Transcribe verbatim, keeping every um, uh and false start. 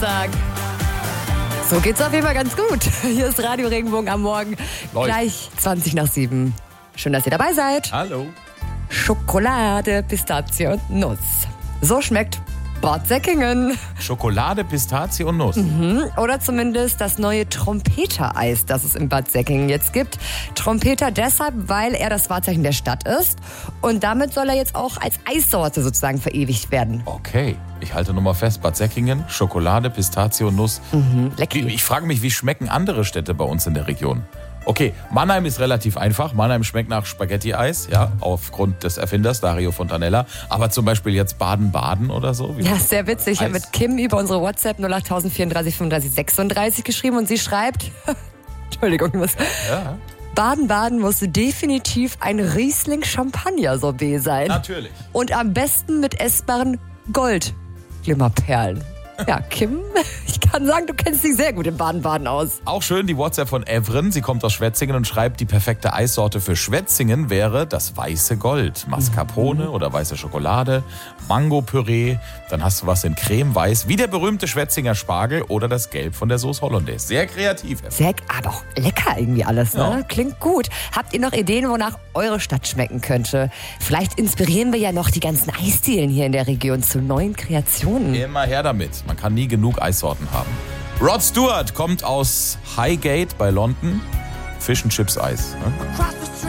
Tag. So geht's auf jeden Fall ganz gut. Hier ist Radio Regenbogen am Morgen. Läuft. Gleich zwanzig nach sieben. Schön, dass ihr dabei seid. Hallo. Schokolade, Pistazie und Nuss. So schmeckt Bad Säckingen. Schokolade, Pistazie und Nuss. Mhm. Oder zumindest das neue Trompeter-Eis, das es in Bad Säckingen jetzt gibt. Trompeter deshalb, weil er das Wahrzeichen der Stadt ist. Und damit soll er jetzt auch als Eissorte sozusagen verewigt werden. Okay, ich halte nur mal fest. Bad Säckingen, Schokolade, Pistazie und Nuss. Mhm, lecker. Ich, ich frage mich, wie schmecken andere Städte bei uns in der Region? Okay, Mannheim ist relativ einfach. Mannheim schmeckt nach Spaghetti-Eis, ja, aufgrund des Erfinders Dario Fontanella. Aber zum Beispiel jetzt Baden-Baden oder so? Wie Ja, sehr witzig. Ich habe Eis? mit Kim über unsere WhatsApp null acht vierunddreißig fünfunddreißig sechsunddreißig geschrieben und sie schreibt, Entschuldigung, ich muss, Ja, Baden-Baden muss definitiv ein Riesling-Champagner-Sorbet sein. natürlich. Und am besten mit essbaren Gold-Glimmerperlen. Ja, Kim, ich kann sagen, du kennst dich sehr gut in Baden-Baden aus. Auch schön die WhatsApp von Evren. Sie kommt aus Schwetzingen und schreibt, die perfekte Eissorte für Schwetzingen wäre das weiße Gold. Mascarpone oder weiße Schokolade, Mango-Püree. Dann hast du was in cremeweiß, wie der berühmte Schwetzinger Spargel oder das Gelb von der Sauce Hollandaise. Sehr kreativ. Evren. Sehr, aber auch lecker irgendwie alles, ne? Ja. Klingt gut. Habt ihr noch Ideen, wonach eure Stadt schmecken könnte? Vielleicht inspirieren wir ja noch die ganzen Eisdielen hier in der Region zu neuen Kreationen. Immer her damit. Man kann nie genug Eissorten haben. Rod Stewart kommt aus Highgate bei London. Fish and Chips Eis. Ne?